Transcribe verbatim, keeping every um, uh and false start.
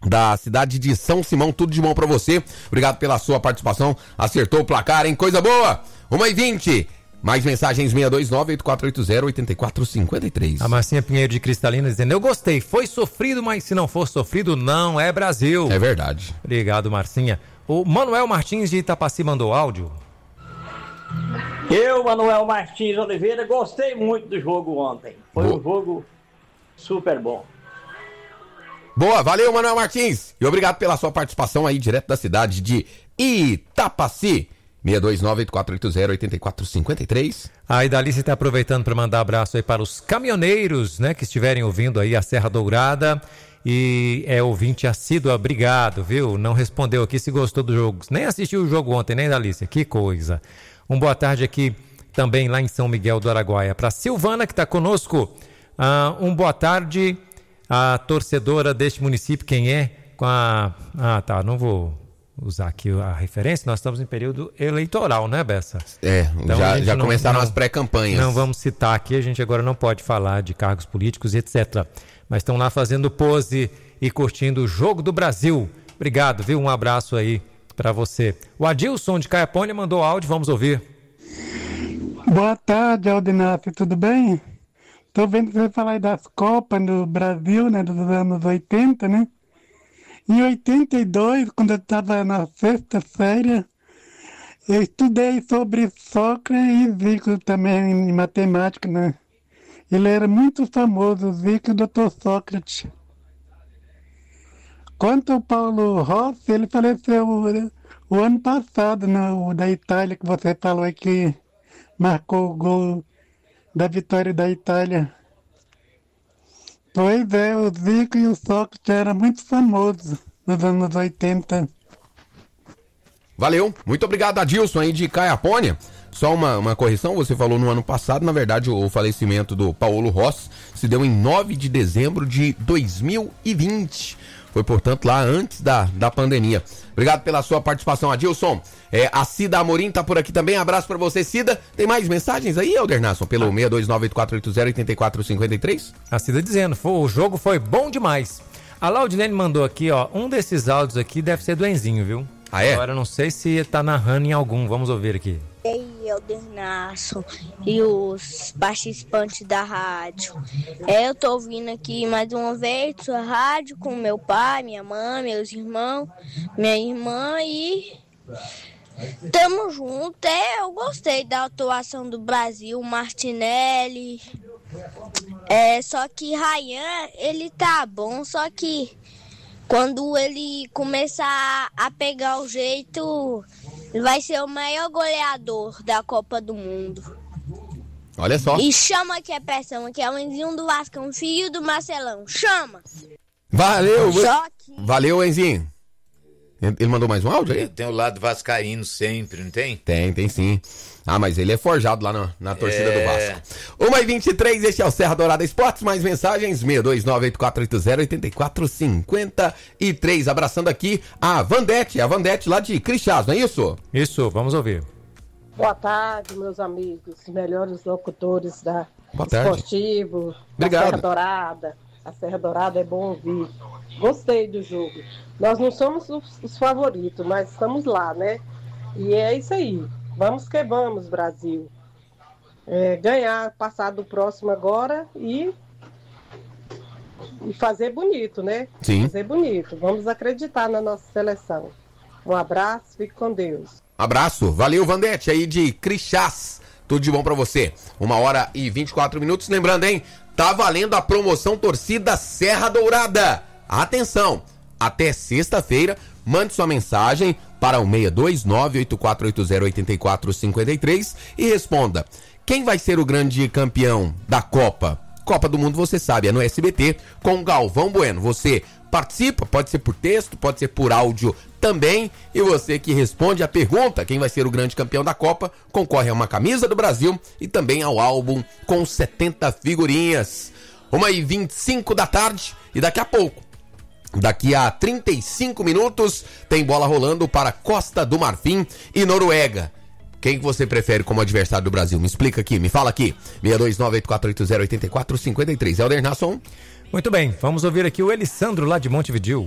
da cidade de São Simão, tudo de bom pra você. Obrigado pela sua participação. Acertou o placar, hein? Coisa boa! uma e vinte. Mais mensagens, seis dois nove, oito quatro oito zero, oito quatro cinco três. A Marcinha Pinheiro de Cristalina dizendo: eu gostei, foi sofrido, mas se não for sofrido, não é Brasil. É verdade. Obrigado, Marcinha. O Manuel Martins de Itapaci mandou áudio. Eu, Manuel Martins Oliveira, gostei muito do jogo ontem. Foi Boa. um jogo super bom. Boa, valeu, Manuel Martins. E obrigado pela sua participação aí, direto da cidade de Itapaci. seis dois nove, oito quatro oito zero, oito quatro cinco três. A Idalice está aproveitando para mandar abraço aí para os caminhoneiros, né, que estiverem ouvindo aí a Serra Dourada. E é ouvinte assíduo, obrigado, viu? Não respondeu aqui se gostou do jogo. Nem assistiu o jogo ontem, né, Idalice? Que coisa. Um boa tarde aqui também lá em São Miguel do Araguaia. Para Silvana, que está conosco. Ah, um boa tarde. A torcedora deste município, quem é? Com a... Ah, tá, não vou usar aqui a referência, nós estamos em período eleitoral, né, Bessa? É, então, já, já não, começaram não, as pré-campanhas. Não vamos citar aqui, a gente agora não pode falar de cargos políticos e etcétera. Mas estão lá fazendo pose e curtindo o Jogo do Brasil. Obrigado, viu? Um abraço aí para você. O Adilson de Caiapônia mandou áudio, vamos ouvir. Boa tarde, Aldinácio, tudo bem? Tô vendo que você falar das Copas no Brasil, né, dos anos oitenta, né? Em oitenta e dois, quando eu estava na sexta série, eu estudei sobre Sócrates e Zico também em matemática, né? Ele era muito famoso, Zico e o doutor Sócrates. Quanto ao Paulo Rossi, ele faleceu o, o ano passado, né, o da Itália, que você falou aí que marcou o gol da vitória da Itália. Pois é, o Zico e o Sócrates eram muito famosos nos anos oitenta. Valeu, muito obrigado, Adilson aí de Caiapônia. Só uma, uma correção, você falou no ano passado, na verdade o, o falecimento do Paulo Rossi se deu em nove de dezembro de dois mil e vinte. Foi, portanto, lá antes da, da pandemia. Obrigado pela sua participação, Adilson. É, a Cida Amorim tá por aqui também. Abraço pra você, Cida. Tem mais mensagens aí, Aldernasson? Pelo ah. seis dois nove, oito quatro oito zero, oito quatro cinco três? A Cida dizendo, o jogo foi bom demais. A Laudilene mandou aqui, ó, um desses áudios aqui deve ser do Enzinho, viu? Ah, é? Agora eu não sei se tá narrando em algum. Vamos ouvir aqui. Ei, Aldernaço e os participantes da rádio. É, eu tô ouvindo aqui mais uma vez sua rádio com meu pai, minha mãe, meus irmãos, minha irmã e tamo junto. É, eu gostei da atuação do Brasil, Martinelli. É, só que Ryan, ele tá bom, só que quando ele começar a pegar o jeito, ele vai ser o maior goleador da Copa do Mundo. Olha só. E chama que é pressão, que é o Enzinho do Vascão, filho do Marcelão. Chama! Valeu! Só que... Valeu, Enzinho. Ele mandou mais um áudio aí? Tem o lado vascaíno sempre, não tem? Tem, tem sim. Ah, mas ele é forjado lá na, na torcida é... do Vasco. uma e vinte e três, este é o Serra Dourada Esportes. Mais mensagens, seis dois nove, oito quatro oito zero, oito quatro cinco três. Abraçando aqui a Vandete, a Vandete lá de Crixás, não é isso? Isso, vamos ouvir. Boa tarde, meus amigos, melhores locutores da Boa tarde. Esportivo, Obrigado. da Serra Dourada. A Serra Dourada é bom ouvir. Gostei do jogo. Nós não somos os, os favoritos, mas estamos lá, né? E é isso aí. Vamos que vamos, Brasil. É, ganhar, passar do próximo agora e, e fazer bonito, né? Sim. Fazer bonito. Vamos acreditar na nossa seleção. Um abraço, fique com Deus. Abraço. Valeu, Vandete, aí de Crixás. Tudo de bom pra você. Uma hora e vinte e quatro minutos. Lembrando, hein? Tá valendo a promoção Torcida Serra Dourada. Atenção! Até sexta-feira, mande sua mensagem para o seis dois nove, oito quatro oito zero, oito quatro cinco três e responda: quem vai ser o grande campeão da Copa? Copa do Mundo, você sabe, é no S B T com Galvão Bueno. Você participa, pode ser por texto, pode ser por áudio também, e você que responde a pergunta, quem vai ser o grande campeão da Copa, concorre a uma camisa do Brasil e também ao álbum com setenta figurinhas. uma e vinte e cinco da tarde, e daqui a pouco, daqui a trinta e cinco minutos, tem bola rolando para Costa do Marfim e Noruega. Quem que você prefere como adversário do Brasil? Me explica aqui, me fala aqui. seis dois nove, oito quatro oito zero, oito quatro cinco três. Helder Nasson. Muito bem, vamos ouvir aqui o Elisandro lá de Montevidéu.